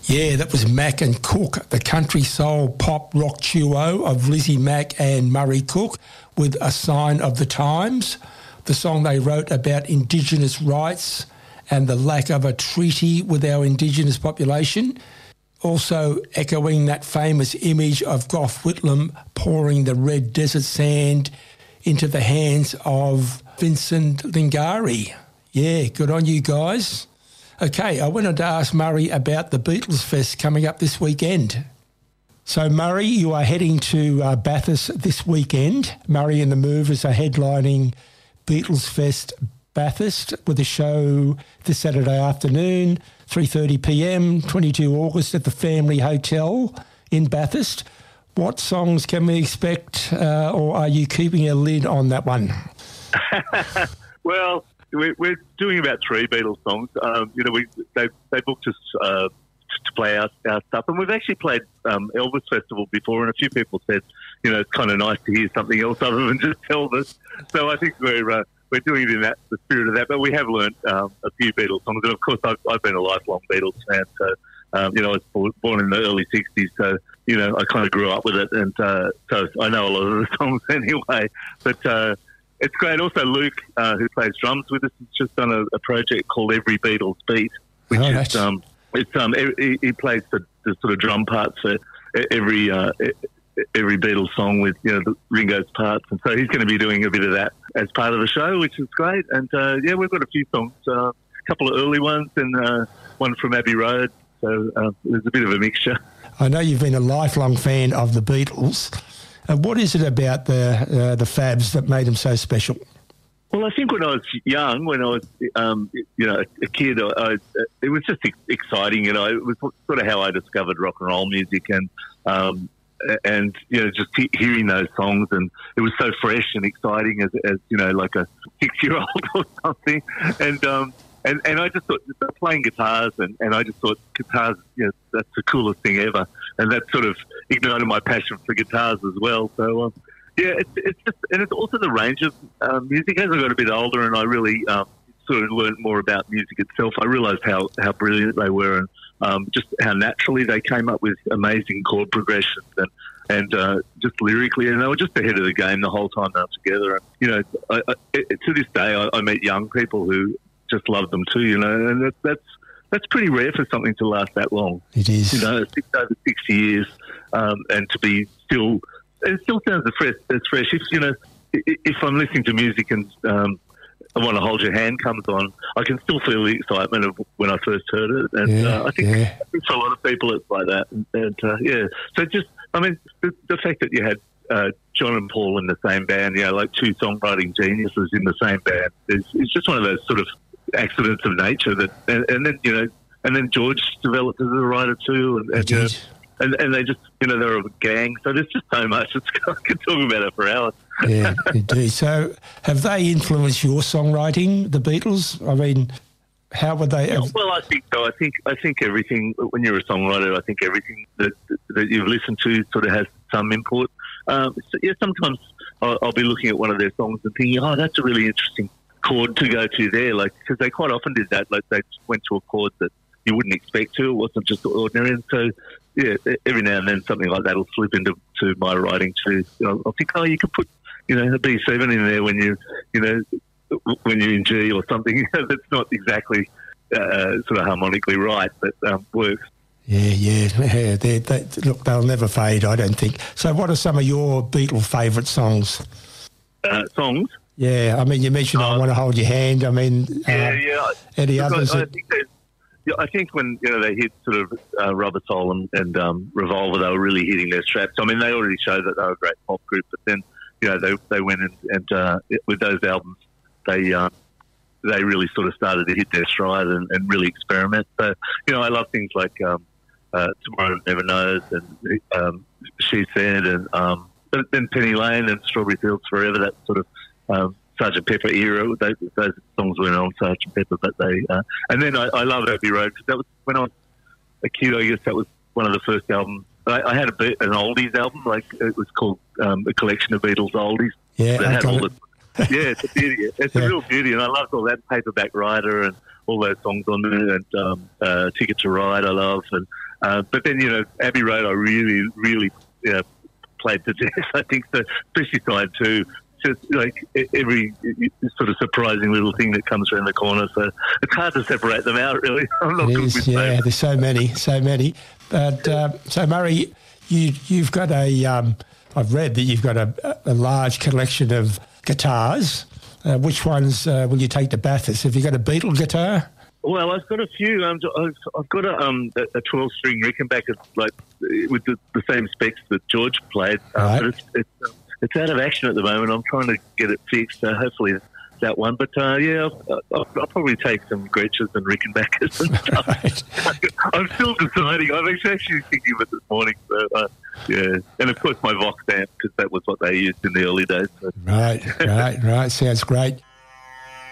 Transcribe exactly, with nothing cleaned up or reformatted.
Yeah, that was Mac and Cook, the country soul pop rock duo of Lizzie Mack and Murray Cook, with A Sign of the Times, the song they wrote about Indigenous rights and the lack of a treaty with our Indigenous population. Also echoing that famous image of Gough Whitlam pouring the red desert sand into the hands of Vincent Lingari. Yeah, good on you guys. Okay, I wanted to ask Murray about the Beatles Fest coming up this weekend. So, Murray, you are heading to uh, Bathurst this weekend. Murray and the Movers are headlining Beatles Fest Bathurst with a show this Saturday afternoon, three thirty p m, twenty-second of August at the Family Hotel in Bathurst. What songs can we expect, uh, or are you keeping a lid on that one? Well, we're, we're doing about three Beatles songs. Um, you know, we they they booked us uh, to play our, our stuff, and we've actually played um, Elvis Festival before, and a few people said, you know, it's kind of nice to hear something else other than just Elvis. So I think we're uh, we're doing it in that the spirit of that. But we have learnt um, a few Beatles songs, and of course I've, I've been a lifelong Beatles fan. So um, you know, I was born in the early sixties, so you know I kind of grew up with it, and uh, so I know a lot of the songs anyway. But uh, it's great. Also, Luke, uh, who plays drums with us, has just done a, a project called Every Beatles Beat, which oh, is um, it's um, he, he plays the, the sort of drum parts for every uh, every Beatles song with you know the Ringo's parts, and so he's going to be doing a bit of that as part of the show, which is great. And uh, yeah, we've got a few songs, uh, a couple of early ones, and uh, one from Abbey Road. So uh, there's a bit of a mixture. I know you've been a lifelong fan of the Beatles. Uh, what is it about the uh, the Fabs that made them so special? Well, I think when I was young, when I was um, you know a kid, I, I, it was just exciting. You know, it was sort of how I discovered rock and roll music, and um, and you know just he- hearing those songs, and it was so fresh and exciting as, as you know like a six year old or something, and. Um, And, and I just thought, playing guitars, and, and I just thought guitars, you know, that's the coolest thing ever. And that sort of ignited my passion for guitars as well. So, um, yeah, it's, it's just, and it's also the range of um, music. As I got a bit older and I really um, sort of learned more about music itself, I realised how, how brilliant they were, and um, just how naturally they came up with amazing chord progressions and, and uh, just lyrically, and they were just ahead of the game the whole time they were together. And, you know, I, I, to this day, I, I meet young people who just love them too, you know, and that, that's that's pretty rare for something to last that long. It is, you know, six, over sixty years, um, and to be still, it still sounds as fresh. As fresh. If you know, if I'm listening to music and um, I Want to Hold Your Hand comes on, I can still feel the excitement of when I first heard it, and yeah, uh, I think yeah. for a lot of people it's like that. And, and uh, yeah, so just, I mean, the, the fact that you had Uh, John and Paul in the same band, you know, like two songwriting geniuses in the same band. It's, it's just one of those sort of accidents of nature that, and, and then you know, and then George developed as a writer too, and and, you know, and and they just, you know, they're a gang. So there's just so much. It's, I could talk about it for hours. Yeah, indeed. So have they influenced your songwriting, the Beatles? I mean, how would they? Have... Well, I think so. I think I think everything. When you're a songwriter, I think everything that that you've listened to sort of has some input. Um, so, yeah, sometimes I'll, I'll be looking at one of their songs and thinking, oh, that's a really interesting chord to go to there, like, because they quite often did that. Like, they went to a chord that you wouldn't expect to. It wasn't just ordinary. And so, yeah, every now and then something like that will slip into to my writing too. You know, I'll think, oh, you could put, you know, a B seven in there when you, you know, when you're in G or something that's not exactly uh, sort of harmonically right, but um, works. Yeah, yeah, yeah. They, they, look, they'll never fade, I don't think. So what are some of your Beatle favourite songs? Uh, songs? Yeah, I mean, you mentioned uh, I Want to Hold Your Hand. I mean, yeah, uh, yeah. Any Look, others? I, I, that... think yeah, I think when, you know, they hit sort of uh, Rubber Soul and, and um, Revolver, they were really hitting their straps. I mean, they already showed that they were a great pop group, but then, you know, they they went and, and uh, with those albums, they uh, they really sort of started to hit their stride and, and really experiment. So, you know, I love things like Um, Uh, Tomorrow Never Knows, and um, She Said, and um, then Penny Lane and Strawberry Fields Forever, that sort of um, Sergeant Pepper era. Those, those songs went on Sergeant Pepper, but they, uh, and then I, I love Abbey Road, because that was, when I was a kid, I guess that was one of the first albums. I, I had a bit, an oldies album, like it was called um, A Collection of Beatles Oldies. Yeah, that had all it. the, yeah, it's a beauty. It's yeah. a real beauty, and I loved all that, Paperback Writer and all those songs on there, and um, uh, Ticket to Ride I love, and uh, but then you know Abbey Road I really really you know, played to death. I think so, especially side two. Just like every sort of surprising little thing that comes around the corner, so it's hard to separate them out. Really, I'm not it good is, with yeah. names. There's so many, so many. But uh, so Murray, you you've got a. Um, I've read that you've got a, a large collection of guitars. Uh, which ones uh, will you take to Bathurst? Have you got a Beatle guitar? Well, I've got a few. Um, I've, I've got a um a twelve-string Rickenbacker, like with the, the same specs that George played. Um, Right. But it's, it's it's out of action at the moment. I'm trying to get it fixed. So hopefully that one. But uh, yeah, I'll, I'll, I'll probably take some Gretches and Rickenbackers and stuff. Right. I'm still deciding. I'm actually thinking of it this morning. So, uh, yeah, and of course my Vox amp because that was what they used in the early days. So. Right, right, right. Sounds great.